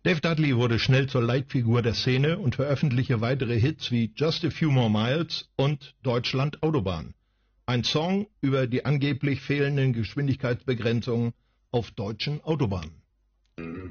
Dave Dudley wurde schnell zur Leitfigur der Szene und veröffentlichte weitere Hits wie Just a Few More Miles und Deutschland Autobahn. Ein Song über die angeblich fehlenden Geschwindigkeitsbegrenzungen auf deutschen Autobahnen.